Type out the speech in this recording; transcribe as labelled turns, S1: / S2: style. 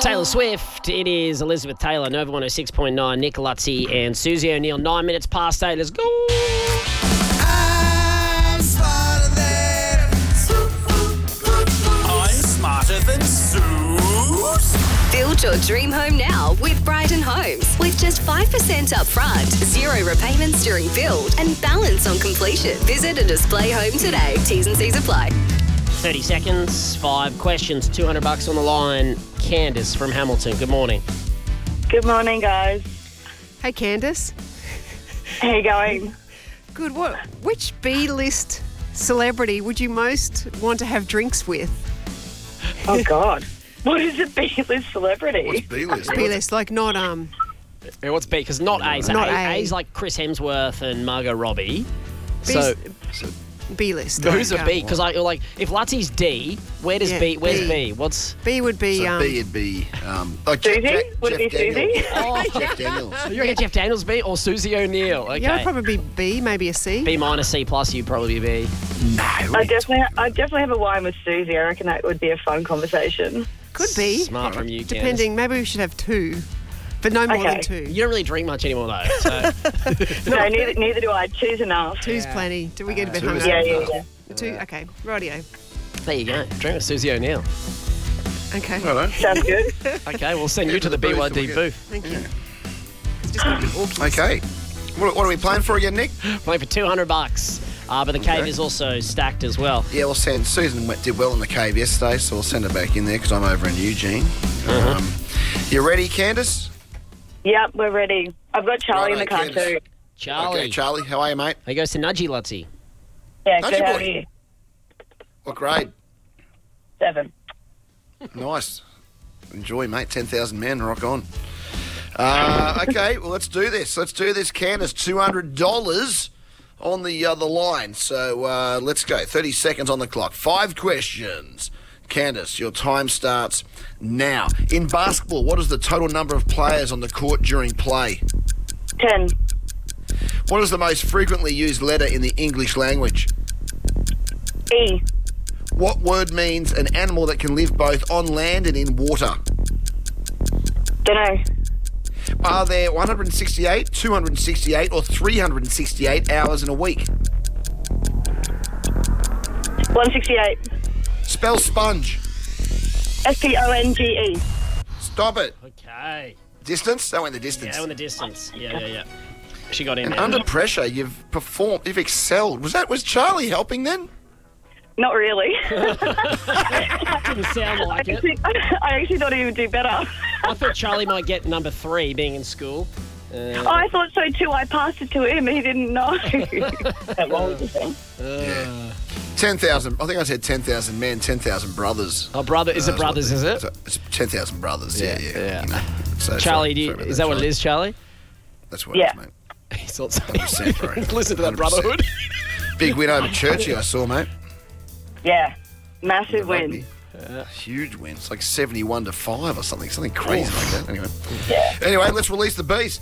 S1: Taylor Swift. It is Elizabeth Taylor, Nova 106.9, Nick Lutzi and Susie O'Neill. 9 minutes past 8. Let's go.
S2: I'm smarter than I'm smarter than Zeus.
S3: Build your dream home now with Brighton Homes. With just 5% up front, 0 repayments during build, and balance on completion. Visit a display home today. T's and C's apply.
S1: 30 seconds, 5 questions, $200 on the line. Candice from Hamilton, good morning.
S4: Good morning, guys.
S5: Hey, Candice.
S4: How you going?
S5: Good. Which B-list celebrity would you most want to have drinks with?
S4: Oh, God. What is a B-list celebrity?
S6: What's B-list?
S5: B-list, like not
S1: What's B? Because not A. So
S5: Not
S1: A.
S5: A.
S1: A's like Chris Hemsworth and Margot Robbie. So
S5: B-list.
S1: who's a
S5: like,
S1: B? Because like if Lutzi's D, where does
S5: Yeah,
S1: B? Where's
S5: B.
S1: B? What's
S5: B would be
S6: So B would be like
S4: Susie? Would it be Susie?
S6: Jeff Daniels.
S1: you reckon Jeff Daniels B or Susie O'Neill? Okay.
S5: Yeah, it'd probably be B, maybe a C.
S1: B minus C plus. You'd probably be B.
S4: I definitely have a wine with Susie. I reckon that would be a fun conversation.
S5: Could be.
S1: Smart from you, Candice.
S5: Depending, maybe we should have 2, but no more than 2.
S1: You don't really drink much anymore though. So
S4: No, neither do I. 2's enough.
S5: 2's plenty. Do we get a bit
S6: 2 is
S5: hungover?
S4: Yeah.
S5: 2, okay. Rightio.
S1: there you go. Drink with Susie O'Neill.
S5: Okay.
S6: Hello.
S4: Sounds good.
S1: Okay, we'll send you to the
S6: booth,
S1: BYD
S6: we'll get-
S1: booth.
S5: Thank you. It's just going to be awkward.
S6: Okay. What are we playing for again, Nick?
S1: Playing for $200. But the cave is also stacked as well.
S6: Yeah, we'll send. Susan did well in the cave yesterday, so we'll send her back in there because I'm over in Eugene. You ready, Candice?
S4: Yep, we're ready. I've got Charlie in the car
S6: Righto, Candice.
S4: too.
S1: Charlie.
S6: Okay, Charlie, how are you, mate?
S1: He goes to Nudgy Lutzi.
S4: Yeah,
S6: How's
S4: good.
S6: your
S4: How
S6: boy?
S4: are you?
S6: What grade?
S4: 7.
S6: Nice. Enjoy, mate. 10,000 men, rock on. Okay, well, let's do this. Candice. $200 on the line. So let's go. 30 seconds on the clock. 5 questions. Candice, your time starts now. In basketball, what is the total number of players on the court during play?
S4: 10.
S6: What is the most frequently used letter in the English language?
S4: E.
S6: What word means an animal that can live both on land and in water?
S4: Dunno.
S6: Are there 168, 268 or 368 hours in a week?
S4: 168.
S6: Spell sponge.
S4: SPONGE.
S6: Stop it.
S1: Okay.
S6: Distance? That went the distance.
S1: Yeah, in the distance. Yeah. She got in
S6: And
S1: there.
S6: under pressure, you've performed, you've excelled. Was Charlie helping then?
S4: Not really.
S1: Didn't sound like it.
S4: I actually thought he would do better.
S1: I thought Charlie might get number 3 being in school.
S4: Oh, I thought so too. I passed it to him. He didn't know. What was the thing?
S6: 10,000. I think I said 10,000 men, 10,000 brothers.
S1: Oh, brother. Is it brothers, is it?
S6: So it's 10,000 brothers. Yeah.
S1: Yeah.
S6: You know. So
S1: Charlie,
S6: sorry about
S1: is that what it
S6: Charlie.
S1: is, Charlie?
S6: That's what
S4: Yeah.
S6: it is, mate.
S1: He thought so.
S6: 100%, bro.
S1: Listen to that
S6: 100%.
S1: brotherhood.
S6: Big win over Churchy, I saw, mate.
S4: Yeah. Massive win.
S6: Rugby. Huge win. It's like 71-5 or something crazy like that. Anyway, let's release the beast.